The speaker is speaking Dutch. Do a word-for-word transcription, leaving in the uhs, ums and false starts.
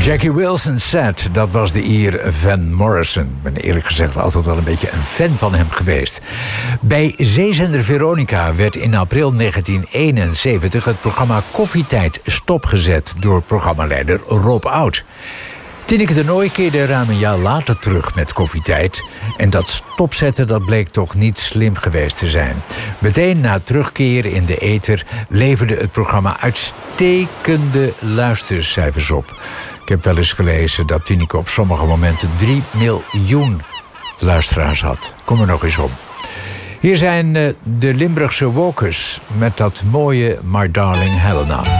Jackie Wilson Said, dat was de Ier Van Morrison. Ik ben eerlijk gezegd altijd wel een beetje een fan van hem geweest. Bij zeezender Veronica werd in april negentien eenenzeventig... het programma Koffietijd stopgezet door programmaleider Rob Oud. Tineke de Nooi keerde ruim een jaar later terug met Koffietijd. En dat stopzetten dat bleek toch niet slim geweest te zijn. Meteen na terugkeer in de ether leverde het programma uitstekende luistercijfers op. Ik heb wel eens gelezen dat Tineke op sommige momenten drie miljoen luisteraars had. Kom er nog eens om. Hier zijn de Limburgse Walkers met dat mooie My Darling Helena.